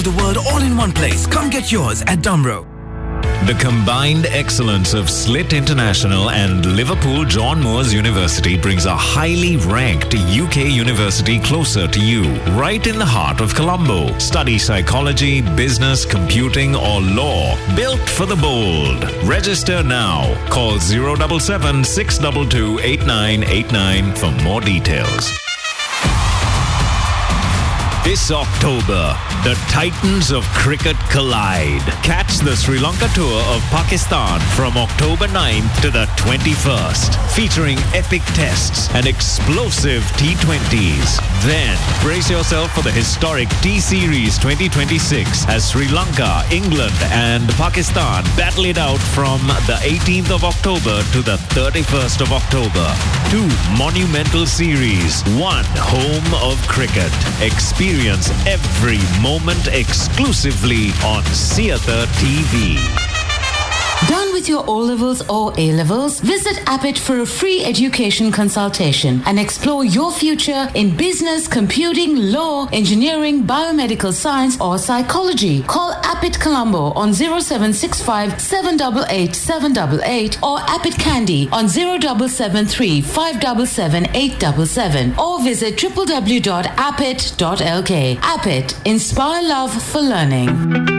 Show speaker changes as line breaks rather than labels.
The world all in one place. Come get yours at Dumro.
The combined excellence of Slit International and Liverpool John Moores University brings a highly ranked UK university closer to you, right in the heart of Colombo. Study psychology, business, computing or law. Built for the bold. Register now. Call 077 622 8989 for more details. This October, the Titans of cricket collide. Catch the Sri Lanka tour of Pakistan from October 9th to the 21st, featuring epic tests and explosive T20s. Then, brace yourself for the historic T-Series 2026 as Sri Lanka, England and Pakistan battle it out from the 18th of October to the 31st of October. Two monumental series, one home of cricket. Experience every moment exclusively on Theatre TV.
Done with your O-levels or A-levels? Visit Appit for a free education consultation and explore your future in business, computing, law, engineering, biomedical science or psychology. Call Appit Colombo on 0765 788 788 or Appit Candy on 0773 577 877 or visit www.appit.lk. Appit, inspire love for learning.